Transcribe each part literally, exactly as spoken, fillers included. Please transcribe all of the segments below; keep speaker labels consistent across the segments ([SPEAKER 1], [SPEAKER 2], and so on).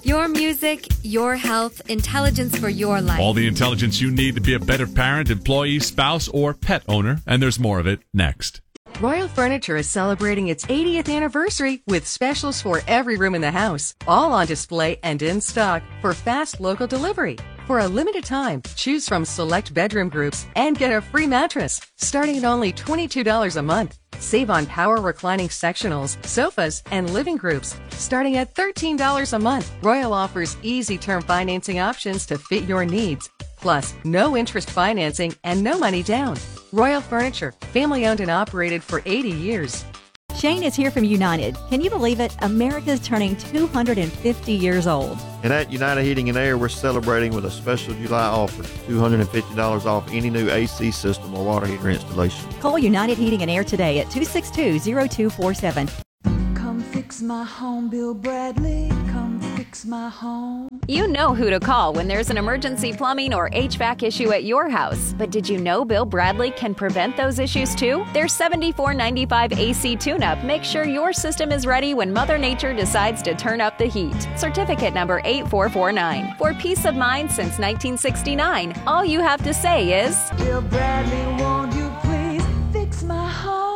[SPEAKER 1] Your music, your health, intelligence for your life.
[SPEAKER 2] All the intelligence you need to be a better parent, employee, spouse, or pet owner. And there's more of it next.
[SPEAKER 3] Royal Furniture is celebrating its eightieth anniversary with specials for every room in the house, all on display and in stock for fast local delivery. For a limited time, choose from select bedroom groups and get a free mattress, starting at only twenty-two dollars a month. Save on power reclining sectionals, sofas, and living groups, starting at thirteen dollars a month. Royal offers easy term financing options to fit your needs. Plus, no interest financing and no money down. Royal Furniture, family owned and operated for eighty years.
[SPEAKER 4] Shane is here from United. Can you believe it? America's turning two hundred fifty years old.
[SPEAKER 5] And at United Heating and Air, we're celebrating with a special July offer, two hundred fifty dollars off any new A C system or water heater installation.
[SPEAKER 4] Call United Heating and Air today at two six two, zero two four seven.
[SPEAKER 6] Come fix my home, Bill Bradley. Come fix my home.
[SPEAKER 7] You know who to call when there's an emergency plumbing or H V A C issue at your house. But did you know Bill Bradley can prevent those issues too? Their seventy-four ninety-five A C tune-up makes sure your system is ready when Mother Nature decides to turn up the heat. Certificate number eight four four nine. For peace of mind since nineteen sixty-nine, all you have to say is,
[SPEAKER 6] Bill Bradley, won't you please fix my home?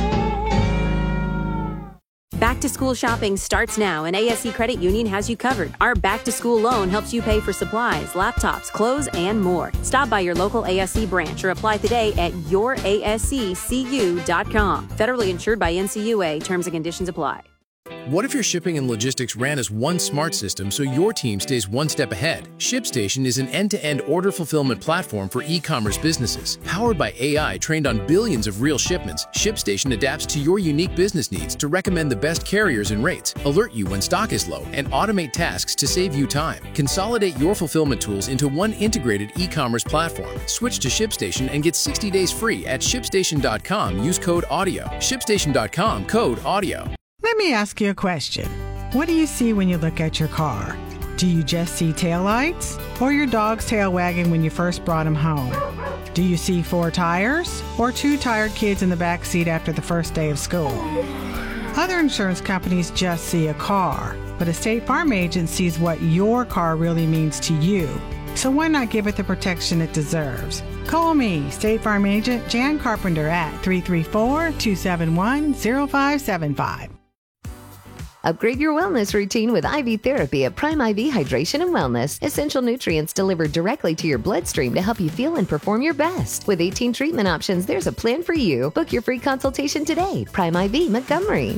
[SPEAKER 8] Back to school shopping starts now, and A S E Credit Union has you covered. Our back to school loan helps you pay for supplies, laptops, clothes, and more. Stop by your local A S E branch or apply today at your A S E C U dot com. Federally insured by N C U A. Terms and conditions apply.
[SPEAKER 9] What if your shipping and logistics ran as one smart system so your team stays one step ahead? ShipStation is an end-to-end order fulfillment platform for e-commerce businesses. Powered by A I trained on billions of real shipments, ShipStation adapts to your unique business needs to recommend the best carriers and rates, alert you when stock is low, and automate tasks to save you time. Consolidate your fulfillment tools into one integrated e-commerce platform. Switch to ShipStation and get sixty days free at ShipStation dot com. Use code AUDIO. ShipStation dot com, code AUDIO.
[SPEAKER 10] Let me ask you a question. What do you see when you look at your car? Do you just see taillights or your dog's tail wagging when you first brought him home? Do you see four tires or two tired kids in the back seat after the first day of school? Other insurance companies just see a car, but a State Farm agent sees what your car really means to you. So why not give it the protection it deserves? Call me, State Farm agent Jan Carpenter at three three four, two seven one, zero five seven five.
[SPEAKER 11] Upgrade your wellness routine with I V therapy at Prime I V Hydration and Wellness. Essential nutrients delivered directly to your bloodstream to help you feel and perform your best. With eighteen treatment options, there's a plan for you. Book your free consultation today. Prime I V Montgomery.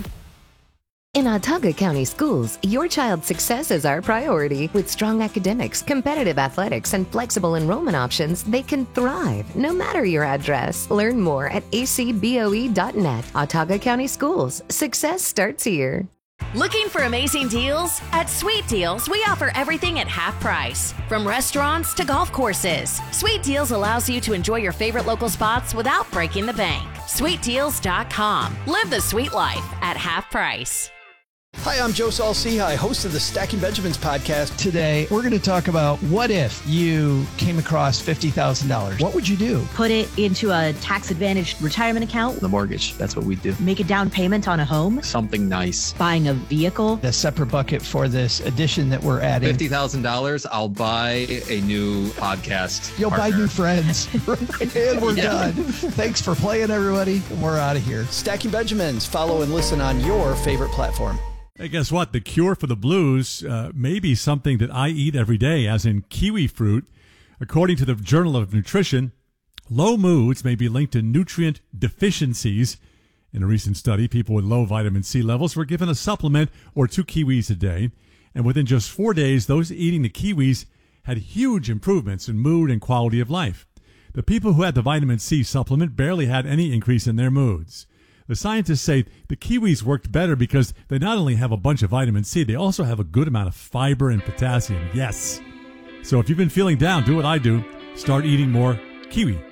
[SPEAKER 11] In Autauga County Schools, your child's success is our priority. With strong academics, competitive athletics, and flexible enrollment options, they can thrive no matter your address. Learn more at A C B O E dot net. Autauga County Schools. Success starts here.
[SPEAKER 12] Looking for amazing deals? At Sweet Deals, we offer everything at half price. From restaurants to golf courses, Sweet Deals allows you to enjoy your favorite local spots without breaking the bank. Sweet Deals dot com. Live the sweet life at half price.
[SPEAKER 13] Hi, I'm Joe Saul-Sehy, host of the Stacking Benjamins podcast.
[SPEAKER 14] Today, we're going to talk about what if you came across fifty thousand dollars? What would you do?
[SPEAKER 15] Put it into a tax-advantaged retirement account.
[SPEAKER 16] The mortgage, that's what we do.
[SPEAKER 15] Make a down payment on a home.
[SPEAKER 16] Something nice.
[SPEAKER 15] Buying a vehicle.
[SPEAKER 14] A separate bucket for this addition that we're adding.
[SPEAKER 16] fifty thousand dollars, I'll buy a new podcast
[SPEAKER 14] You'll
[SPEAKER 16] partner.
[SPEAKER 14] buy new friends. And we're yeah. done. Thanks for playing, everybody. We're out of here.
[SPEAKER 13] Stacking Benjamins. Follow and listen on your favorite platform.
[SPEAKER 2] Hey, guess what? The cure for the blues uh, may be something that I eat every day, as in kiwi fruit. According to the Journal of Nutrition, low moods may be linked to nutrient deficiencies. In a recent study, people with low vitamin C levels were given a supplement or two kiwis a day. And within just four days, those eating the kiwis had huge improvements in mood and quality of life. The people who had the vitamin C supplement barely had any increase in their moods. The scientists say the kiwis worked better because they not only have a bunch of vitamin C, they also have a good amount of fiber and potassium. Yes. So if you've been feeling down, do what I do. Start eating more kiwi.